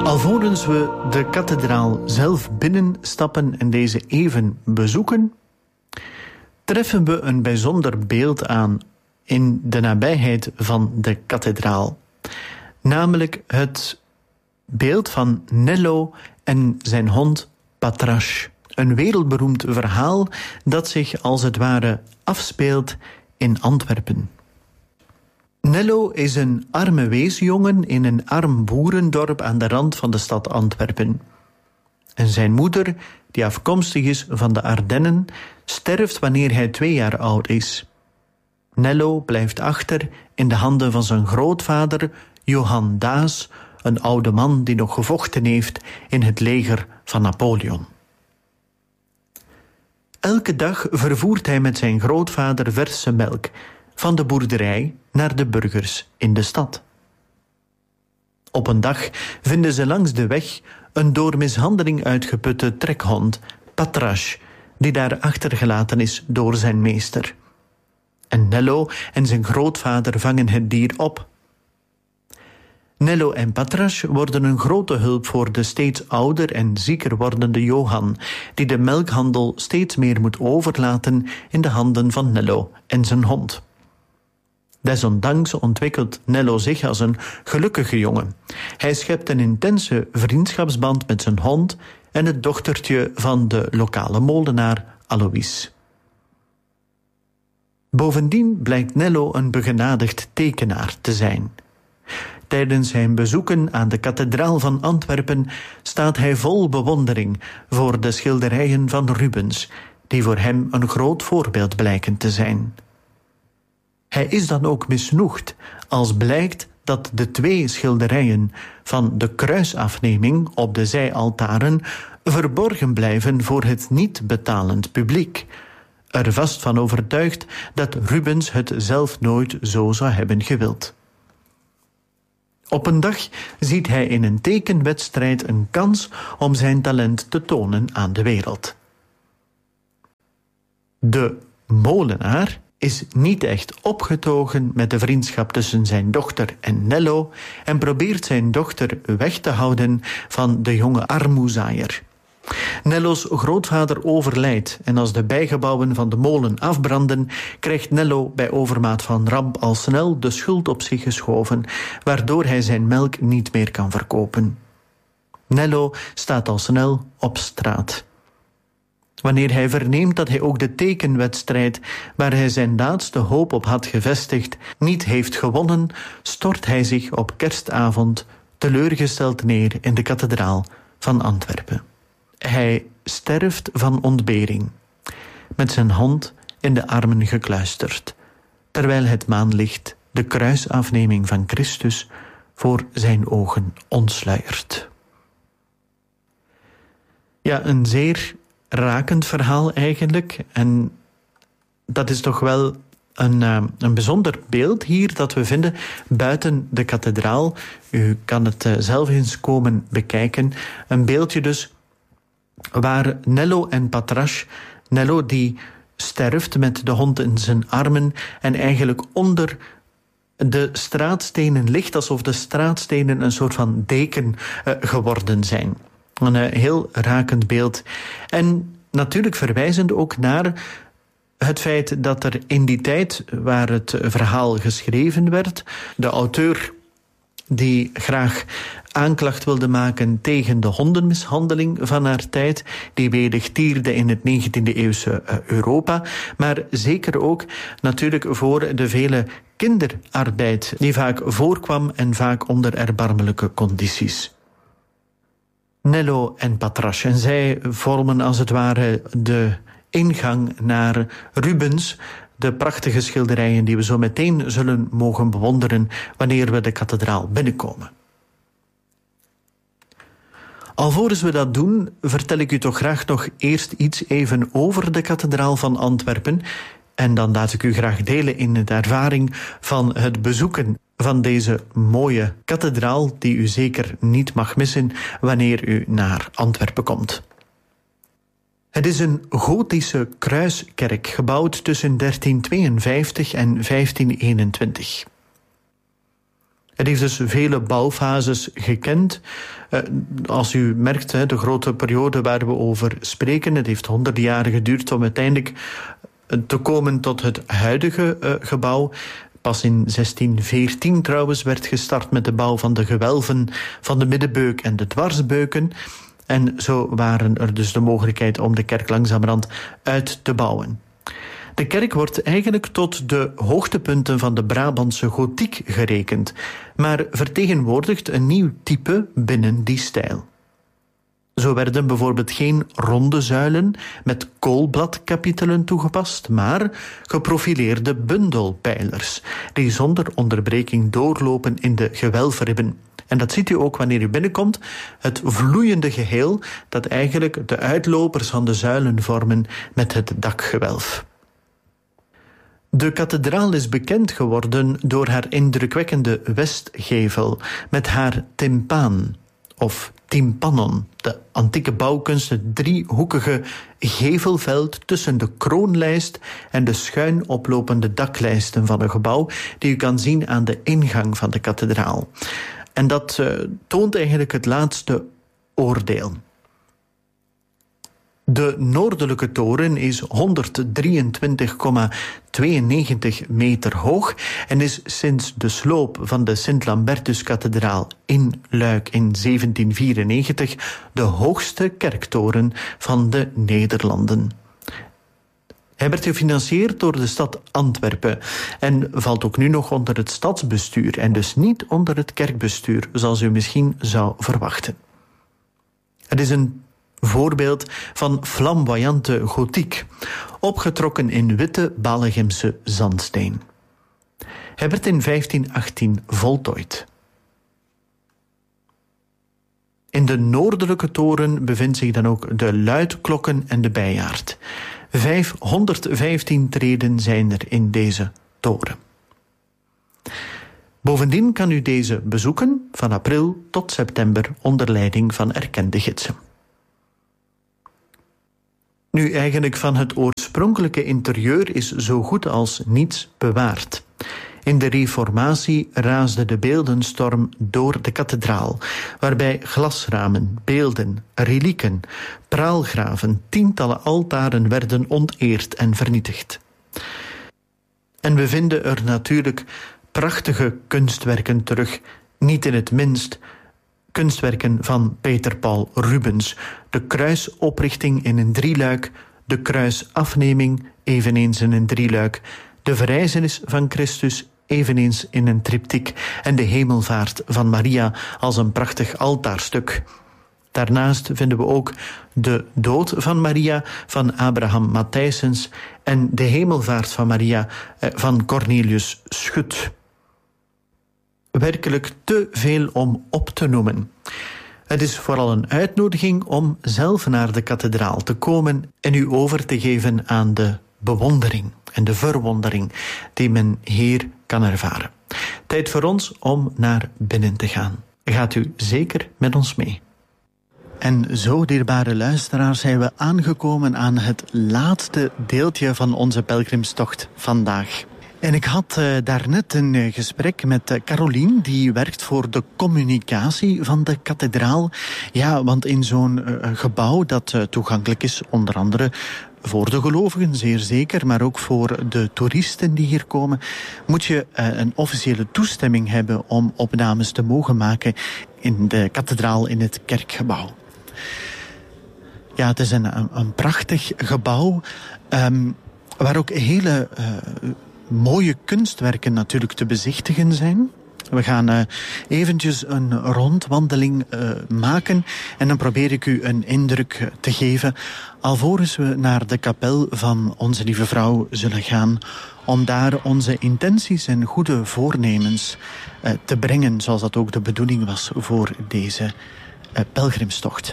Alvorens we de kathedraal zelf binnenstappen en deze even bezoeken, treffen we een bijzonder beeld aan in de nabijheid van de kathedraal. Namelijk het beeld van Nello en zijn hond Patrache. Een wereldberoemd verhaal dat zich als het ware afspeelt in Antwerpen. Nello is een arme weesjongen in een arm boerendorp aan de rand van de stad Antwerpen. En zijn moeder, die afkomstig is van de Ardennen, sterft wanneer hij 2 jaar oud is. Nello blijft achter in de handen van zijn grootvader, Johan Daas, een oude man die nog gevochten heeft in het leger van Napoleon. Elke dag vervoert hij met zijn grootvader verse melk van de boerderij naar de burgers in de stad. Op een dag vinden ze langs de weg een door mishandeling uitgeputte trekhond, Patrache, die daar achtergelaten is door zijn meester. En Nello en zijn grootvader vangen het dier op. Nello en Patrache worden een grote hulp voor de steeds ouder en zieker wordende Johan, die de melkhandel steeds meer moet overlaten in de handen van Nello en zijn hond. Desondanks ontwikkelt Nello zich als een gelukkige jongen. Hij schept een intense vriendschapsband met zijn hond en het dochtertje van de lokale molenaar Alois. Bovendien blijkt Nello een begenadigd tekenaar te zijn. Tijdens zijn bezoeken aan de kathedraal van Antwerpen staat hij vol bewondering voor de schilderijen van Rubens, die voor hem een groot voorbeeld blijken te zijn. Hij is dan ook misnoegd als blijkt dat de 2 schilderijen van de kruisafneming op de zijaltaren verborgen blijven voor het niet betalend publiek, er vast van overtuigd dat Rubens het zelf nooit zo zou hebben gewild. Op een dag ziet hij in een tekenwedstrijd een kans om zijn talent te tonen aan de wereld. De molenaar is niet echt opgetogen met de vriendschap tussen zijn dochter en Nello en probeert zijn dochter weg te houden van de jonge armoezaaier. Nello's grootvader overlijdt en als de bijgebouwen van de molen afbranden, krijgt Nello bij overmaat van ramp al snel de schuld op zich geschoven, waardoor hij zijn melk niet meer kan verkopen. Nello staat al snel op straat. Wanneer hij verneemt dat hij ook de tekenwedstrijd, waar hij zijn laatste hoop op had gevestigd, niet heeft gewonnen, stort hij zich op kerstavond teleurgesteld neer in de kathedraal van Antwerpen. Hij sterft van ontbering, met zijn hand in de armen gekluisterd, terwijl het maanlicht de kruisafneming van Christus voor zijn ogen ontsluiert. Ja, een zeer rakend verhaal eigenlijk. En dat is toch wel een bijzonder beeld hier dat we vinden buiten de kathedraal. U kan het zelf eens komen bekijken. Een beeldje dus waar Nello en Patrache, Nello die sterft met de hond in zijn armen en eigenlijk onder de straatstenen ligt, alsof de straatstenen een soort van deken geworden zijn. Een heel rakend beeld. En natuurlijk verwijzend ook naar het feit dat er in die tijd waar het verhaal geschreven werd, de auteur die graag aanklacht wilde maken tegen de hondenmishandeling van haar tijd, die wedig tierde in het 19e-eeuwse Europa, maar zeker ook natuurlijk voor de vele kinderarbeid die vaak voorkwam en vaak onder erbarmelijke condities. Nello en Patrache, en zij vormen als het ware de ingang naar Rubens, de prachtige schilderijen die we zo meteen zullen mogen bewonderen wanneer we de kathedraal binnenkomen. Alvorens we dat doen, vertel ik u toch graag nog eerst iets even over de kathedraal van Antwerpen. En dan laat ik u graag delen in de ervaring van het bezoeken van deze mooie kathedraal, die u zeker niet mag missen wanneer u naar Antwerpen komt. Het is een gotische kruiskerk, gebouwd tussen 1352 en 1521. Het heeft dus vele bouwfases gekend. Als u merkt, de grote periode waar we over spreken, het heeft 100 jaar geduurd om uiteindelijk te komen tot het huidige gebouw. Pas in 1614 trouwens werd gestart met de bouw van de gewelven van de middenbeuk en de dwarsbeuken. En zo waren er dus de mogelijkheid om de kerk langzamerhand uit te bouwen. De kerk wordt eigenlijk tot de hoogtepunten van de Brabantse gotiek gerekend, maar vertegenwoordigt een nieuw type binnen die stijl. Zo werden bijvoorbeeld geen ronde zuilen met koolbladkapitelen toegepast, maar geprofileerde bundelpijlers, die zonder onderbreking doorlopen in de gewelfribben. En dat ziet u ook wanneer u binnenkomt, het vloeiende geheel dat eigenlijk de uitlopers van de zuilen vormen met het dakgewelf. De kathedraal is bekend geworden door haar indrukwekkende westgevel met haar timpaan of tympanon, de antieke bouwkunst, het driehoekige gevelveld tussen de kroonlijst en de schuin oplopende daklijsten van een gebouw, die u kan zien aan de ingang van de kathedraal. En dat toont eigenlijk het laatste oordeel. De noordelijke toren is 123,92 meter hoog en is sinds de sloop van de Sint-Lambertus-kathedraal in Luik in 1794 de hoogste kerktoren van de Nederlanden. Hij werd gefinancierd door de stad Antwerpen en valt ook nu nog onder het stadsbestuur en dus niet onder het kerkbestuur, zoals u misschien zou verwachten. Het is een voorbeeld van flamboyante gotiek, opgetrokken in witte Ballegimse zandsteen. Hij werd in 1518 voltooid. In de noordelijke toren bevindt zich dan ook de luidklokken en de bijaard. 515 treden zijn er in deze toren. Bovendien kan u deze bezoeken van april tot september onder leiding van erkende gidsen. Nu, eigenlijk van het oorspronkelijke interieur is zo goed als niets bewaard. In de Reformatie raasde de beeldenstorm door de kathedraal, waarbij glasramen, beelden, relieken, praalgraven, tientallen altaren werden onteerd en vernietigd. En we vinden er natuurlijk prachtige kunstwerken terug, niet in het minst kunstwerken van Peter Paul Rubens. De kruisoprichting in een drieluik, de kruisafneming eveneens in een drieluik, de verrijzenis van Christus eveneens in een triptiek en de hemelvaart van Maria als een prachtig altaarstuk. Daarnaast vinden we ook de dood van Maria van Abraham Matthijssens en de hemelvaart van Maria van Cornelius Schut. Werkelijk te veel om op te noemen. Het is vooral een uitnodiging om zelf naar de kathedraal te komen en u over te geven aan de bewondering en de verwondering die men hier kan ervaren. Tijd voor ons om naar binnen te gaan. Gaat u zeker met ons mee. En zo, dierbare luisteraars, zijn we aangekomen aan het laatste deeltje van onze pelgrimstocht vandaag. En ik had daarnet een gesprek met Caroline, die werkt voor de communicatie van de kathedraal. Ja, want in zo'n gebouw dat toegankelijk is, onder andere voor de gelovigen, zeer zeker, maar ook voor de toeristen die hier komen, moet je een officiële toestemming hebben om opnames te mogen maken in de kathedraal, in het kerkgebouw. Ja, het is een prachtig gebouw, waar ook hele mooie kunstwerken natuurlijk te bezichtigen zijn. We gaan eventjes een rondwandeling maken en dan probeer ik u een indruk te geven, alvorens we naar de kapel van Onze Lieve Vrouw zullen gaan, om daar onze intenties en goede voornemens te brengen, zoals dat ook de bedoeling was voor deze pelgrimstocht.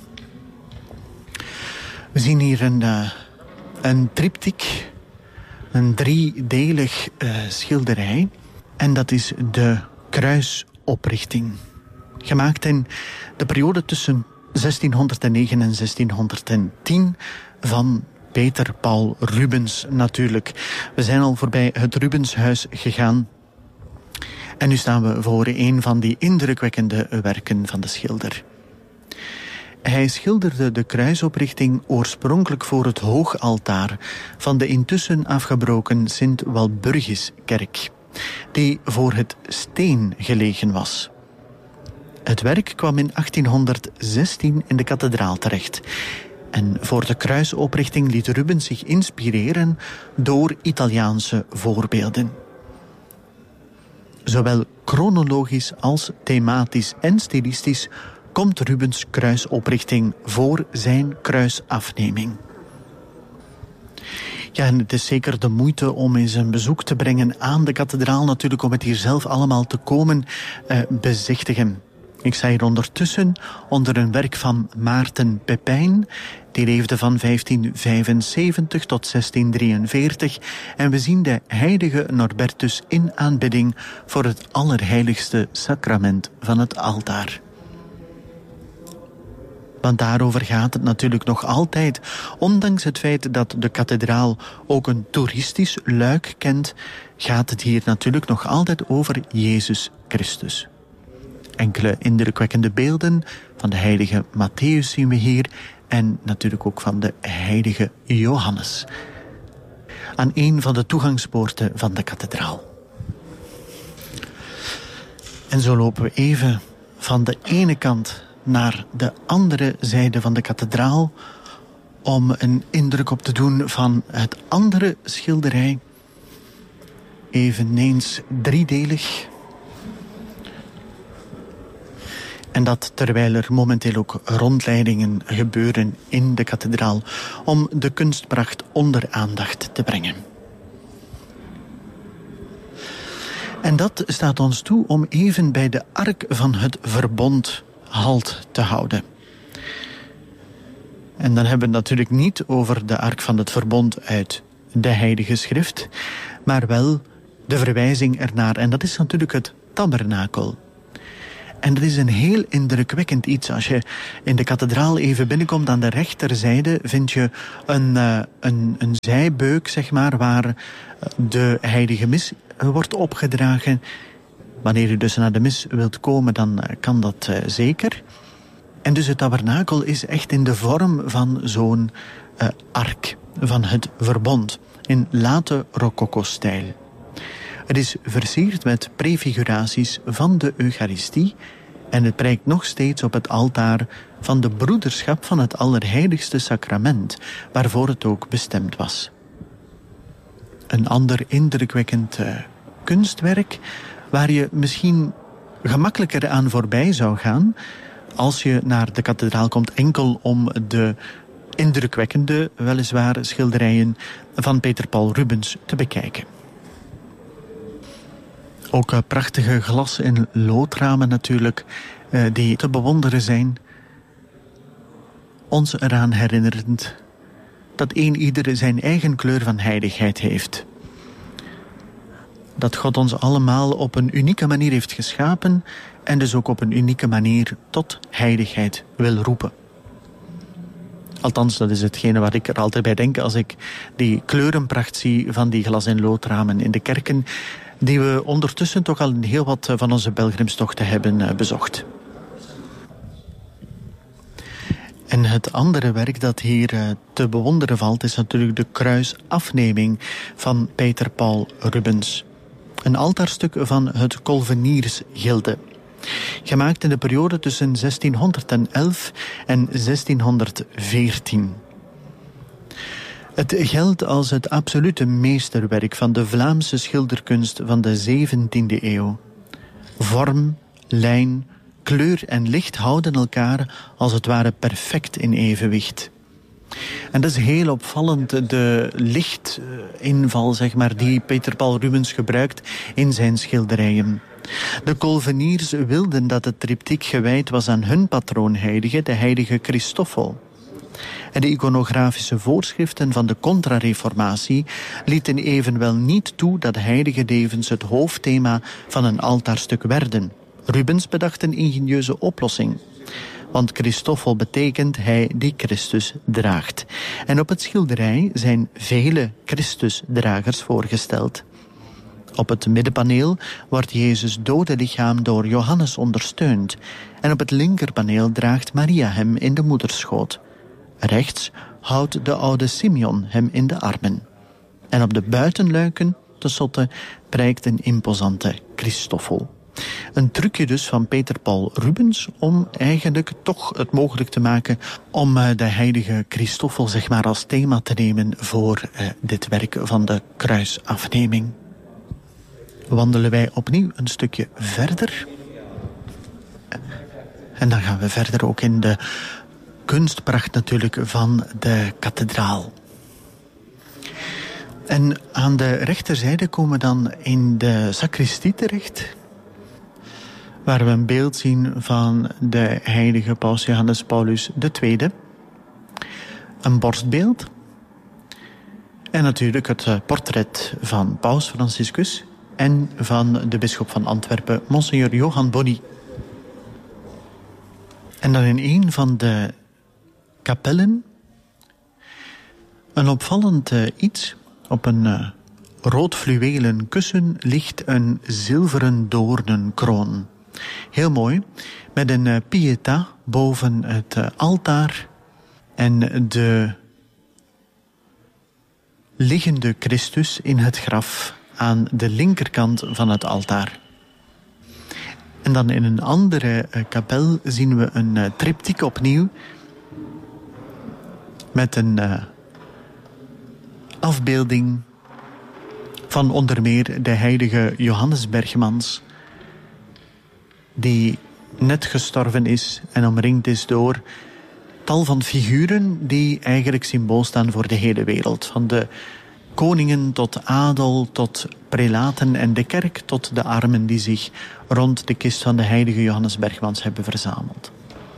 We zien hier een triptiek, een driedelig schilderij. En dat is de kruisoprichting. Gemaakt in de periode tussen 1609 en 1610 van Peter Paul Rubens natuurlijk. We zijn al voorbij het Rubenshuis gegaan. En nu staan we voor een van die indrukwekkende werken van de schilder. Hij schilderde de kruisoprichting oorspronkelijk voor het hoogaltaar van de intussen afgebroken Sint-Walburgiskerk, die voor het steen gelegen was. Het werk kwam in 1816 in de kathedraal terecht. En voor de kruisoprichting liet Rubens zich inspireren door Italiaanse voorbeelden. Zowel chronologisch als thematisch en stilistisch komt Rubens' kruisoprichting voor zijn kruisafneming. Ja, en het is zeker de moeite om eens een bezoek te brengen aan de kathedraal, natuurlijk om het hier zelf allemaal te komen bezichtigen. Ik sta hier ondertussen onder een werk van Maarten Pepijn. Die leefde van 1575 tot 1643. En we zien de heilige Norbertus in aanbidding voor het allerheiligste sacrament van het altaar. Want daarover gaat het natuurlijk nog altijd. Ondanks het feit dat de kathedraal ook een toeristisch luik kent, gaat het hier natuurlijk nog altijd over Jezus Christus. Enkele indrukwekkende beelden van de heilige Matthäus zien we hier en natuurlijk ook van de heilige Johannes aan een van de toegangspoorten van de kathedraal. En zo lopen we even van de ene kant naar de andere zijde van de kathedraal om een indruk op te doen van het andere schilderij, eveneens driedelig. En dat terwijl er momenteel ook rondleidingen gebeuren in de kathedraal om de kunstpracht onder aandacht te brengen. En dat staat ons toe om even bij de ark van het verbond halt te houden. En dan hebben we het natuurlijk niet over de ark van het verbond uit de Heilige Schrift, maar wel de verwijzing ernaar. En dat is natuurlijk het tabernakel. En dat is een heel indrukwekkend iets. Als je in de kathedraal even binnenkomt, aan de rechterzijde vind je een zijbeuk, zeg maar, waar de heilige mis wordt opgedragen. Wanneer u dus naar de mis wilt komen, dan kan dat zeker. En dus het tabernakel is echt in de vorm van zo'n ark van het verbond, in late rococo-stijl. Het is versierd met prefiguraties van de Eucharistie en het prijkt nog steeds op het altaar van de broederschap van het Allerheiligste Sacrament, waarvoor het ook bestemd was. Een ander indrukwekkend kunstwerk waar je misschien gemakkelijker aan voorbij zou gaan als je naar de kathedraal komt enkel om de indrukwekkende, weliswaar, schilderijen van Peter Paul Rubens te bekijken. Ook prachtige glas- en loodramen natuurlijk, die te bewonderen zijn. Ons eraan herinnerend dat ieder zijn eigen kleur van heiligheid heeft. Dat God ons allemaal op een unieke manier heeft geschapen en dus ook op een unieke manier tot heiligheid wil roepen. Althans, dat is hetgene waar ik er altijd bij denk als ik die kleurenpracht zie van die glas- en loodramen in de kerken, die we ondertussen toch al heel wat van onze pelgrimstochten hebben bezocht. En het andere werk dat hier te bewonderen valt is natuurlijk de kruisafneming van Peter Paul Rubens. Een altaarstuk van het Colveniersgilde. Gemaakt in de periode tussen 1611 en 1614. Het geldt als het absolute meesterwerk van de Vlaamse schilderkunst van de 17e eeuw. Vorm, lijn, kleur en licht houden elkaar als het ware perfect in evenwicht. En dat is heel opvallend, de lichtinval, zeg maar, die Peter Paul Rubens gebruikt in zijn schilderijen. De Colveniers wilden dat het triptiek gewijd was aan hun patroonheilige, de heilige Christoffel. En de iconografische voorschriften van de Contra-reformatie lieten evenwel niet toe dat heilige levens het hoofdthema van een altaarstuk werden. Rubens bedacht een ingenieuze oplossing. Want Christoffel betekent hij die Christus draagt. En op het schilderij zijn vele Christusdragers voorgesteld. Op het middenpaneel wordt Jezus' dode lichaam door Johannes ondersteund en op het linkerpaneel draagt Maria hem in de moederschoot. Rechts houdt de oude Simeon hem in de armen. En op de buitenluiken, tenslotte, prijkt een imposante Christoffel. Een trucje dus van Peter Paul Rubens om eigenlijk toch het mogelijk te maken om de heilige Christoffel zeg maar als thema te nemen voor dit werk van de kruisafneming. Wandelen wij opnieuw een stukje verder. En dan gaan we verder ook in de kunstpracht natuurlijk van de kathedraal. En aan de rechterzijde komen we dan in de sacristie terecht, waar we een beeld zien van de heilige Paus Johannes Paulus II. Een borstbeeld. En natuurlijk het portret van Paus Franciscus en van de bisschop van Antwerpen, Monseigneur Johan Bonny. En dan in een van de kapellen een opvallend iets. Op een rood fluwelen kussen ligt een zilveren doornenkroon. Heel mooi, met een pietà boven het altaar en de liggende Christus in het graf aan de linkerkant van het altaar. En dan in een andere kapel zien we een triptiek opnieuw met een afbeelding van onder meer de heilige Johannes Bergmans, die net gestorven is en omringd is door tal van figuren die eigenlijk symbool staan voor de hele wereld. Van de koningen tot adel, tot prelaten en de kerk, tot de armen die zich rond de kist van de heilige Johannes Bergmans hebben verzameld.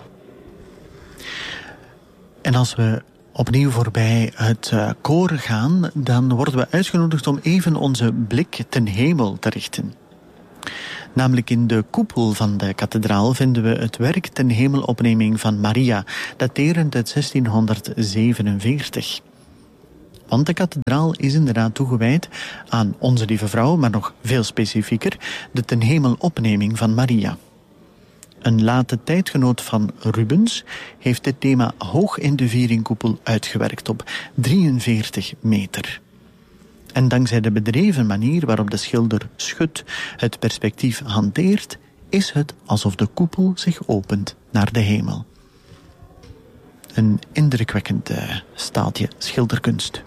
En als we opnieuw voorbij het koor gaan, dan worden we uitgenodigd om even onze blik ten hemel te richten. Namelijk in de koepel van de kathedraal vinden we het werk ten hemelopneming van Maria, daterend uit 1647. Want de kathedraal is inderdaad toegewijd aan Onze Lieve Vrouw, maar nog veel specifieker, de ten hemelopneming van Maria. Een late tijdgenoot van Rubens heeft dit thema hoog in de vieringkoepel uitgewerkt op 43 meter. En dankzij de bedreven manier waarop de schilder Schut het perspectief hanteert, is het alsof de koepel zich opent naar de hemel. Een indrukwekkend staaltje schilderkunst.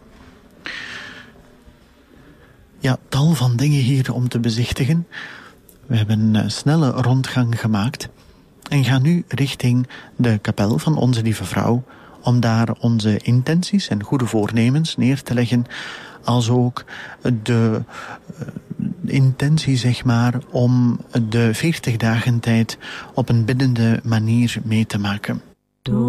Ja, tal van dingen hier om te bezichtigen. We hebben een snelle rondgang gemaakt en gaan nu richting de kapel van Onze Lieve Vrouw om daar onze intenties en goede voornemens neer te leggen, als ook de intentie zeg maar om de 40 dagen tijd op een biddende manier mee te maken.